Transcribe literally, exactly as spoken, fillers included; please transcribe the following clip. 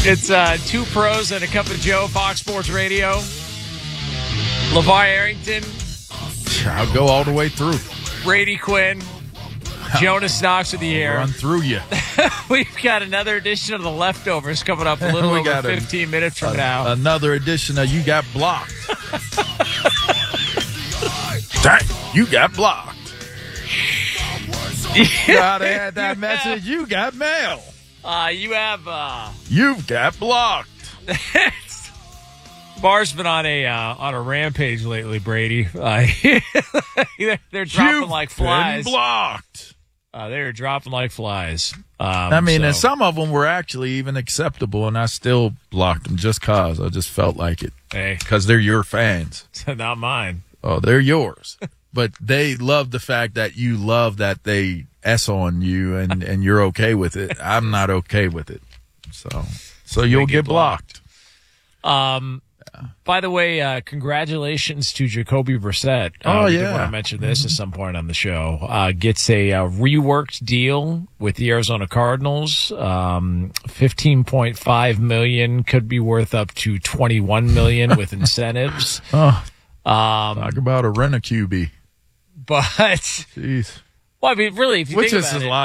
It's uh, two pros and a cup of Joe, Fox Sports Radio. LeVar Arrington. I'll go all the way through. Brady Quinn. Jonas Knox with the air. Run through you. We've got another edition of The Leftovers coming up a little we over got fifteen a, minutes from a, now. Another edition of You Got Blocked. Dang, you got blocked. You gotta add that You message. have- You got mail. Uh, you have... Uh, You've got blocked. Bar's been on a uh, on a rampage lately, Brady. Uh, they're, they're dropping You've like flies. been blocked. Uh, they're dropping like flies. Um, I mean, so. and some of them were actually even acceptable, and I still blocked them just cause. I just felt like it. Hey, Because they're your fans. not mine. Oh, they're yours. But they love the fact that you love that they S on you and, and you're okay with it. I'm not okay with it. So so you'll get get blocked. Um, by the way, uh, congratulations to Jacoby Brissett. Uh, Oh, we did yeah. want to mention this at some point on the show. Uh, gets a uh, reworked deal with the Arizona Cardinals. Um, fifteen point five million dollars, could be worth up to twenty-one million dollars with incentives. Oh, Um, talk about a rent a Q B. but, Jeez. well, I mean, really, if you Which think is about a it, lot